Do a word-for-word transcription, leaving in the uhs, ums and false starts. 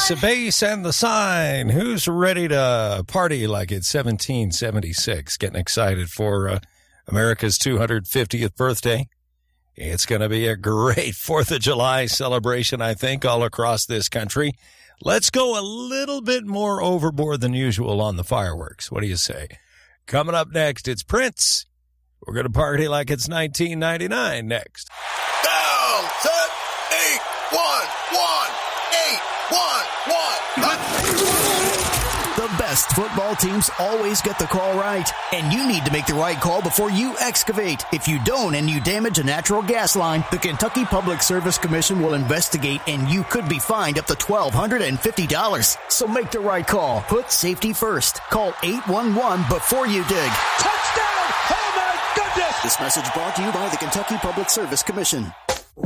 Ace of Base and the Sign. Who's ready to party like it's seventeen seventy-six? Getting excited for uh, America's two hundred fiftieth birthday. It's going to be a great fourth of July celebration, I think, all across this country. Let's go a little bit more overboard than usual on the fireworks. What do you say? Coming up next, it's Prince. We're going to party like it's nineteen ninety-nine next. Down, set, eight, one, one, eight, one, one. The best football teams always get the call right, and you need to make the right call before you excavate. If you don't and you damage a natural gas line, the Kentucky Public Service Commission will investigate, and you could be fined up to twelve hundred fifty dollars. So make the right call. Put safety first. Call eight one one before you dig. Touchdown! Oh, my goodness! This message brought to you by the Kentucky Public Service Commission.